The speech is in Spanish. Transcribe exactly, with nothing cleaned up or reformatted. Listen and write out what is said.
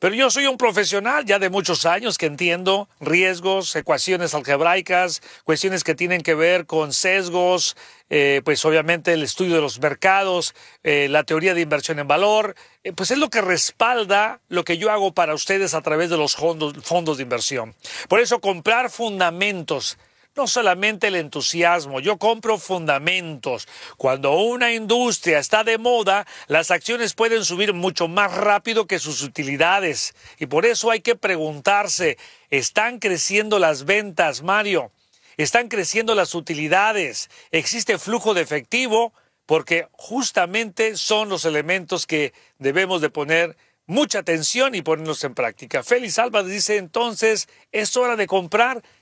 Pero yo soy un profesional ya de muchos años que entiendo riesgos, ecuaciones algebraicas, cuestiones que tienen que ver con sesgos, eh, pues obviamente el estudio de los mercados, eh, la teoría de inversión en valor, eh, pues es lo que respalda lo que yo hago para ustedes a través de los fondos, fondos de inversión. Por eso comprar fundamentos, no solamente el entusiasmo, yo compro fundamentos. Cuando una industria está de moda, las acciones pueden subir mucho más rápido que sus utilidades. Y por eso hay que preguntarse, ¿están creciendo las ventas, Mario? ¿Están creciendo las utilidades? ¿Existe flujo de efectivo? Porque justamente son los elementos que debemos de poner mucha atención y ponerlos en práctica. Félix Álvarez dice entonces, ¿es hora de comprar?